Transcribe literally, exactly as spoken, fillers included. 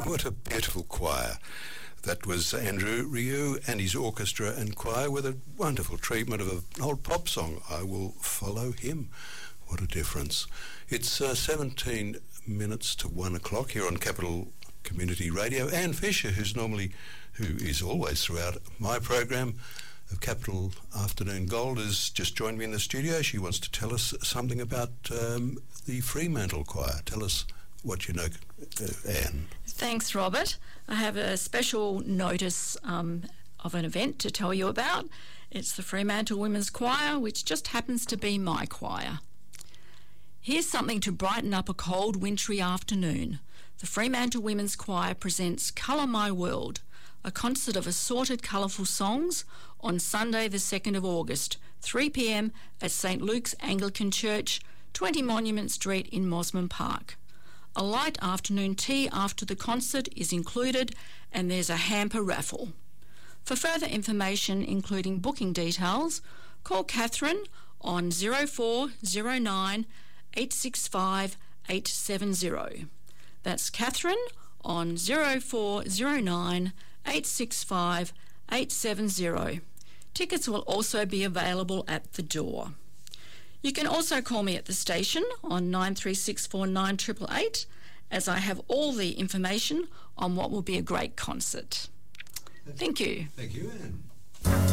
What a beautiful choir. That was Andrew Ryu and his orchestra and choir with a wonderful treatment of an old pop song, I Will Follow Him. What a difference. It's uh, seventeen minutes to one o'clock here on Capital Community Radio. Anne Fisher, who's normally, who is always throughout my program of Capital Afternoon Gold, has just joined me in the studio. She wants to tell us something about um, the Fremantle Choir. Tell us what you know, uh, Anne. Thanks, Robert. I have a special notice um, of an event to tell you about. It's the Fremantle Women's Choir, which just happens to be my choir. Here's something to brighten up a cold, wintry afternoon. The Fremantle Women's Choir presents Colour My World, a concert of assorted colourful songs on Sunday the second of August, three p m at St Luke's Anglican Church, twenty Monument Street in Mosman Park. A light afternoon tea after the concert is included, and there's a hamper raffle. For further information, including booking details, call Catherine on zero four zero nine eight six five eight seven zero. That's Catherine on zero four zero nine eight six five eight seven zero. Tickets will also be available at the door. You can also call me at the station on nine three six four nine eight eight eight, as I have all the information on what will be a great concert. Thank you. Thank you, Anne.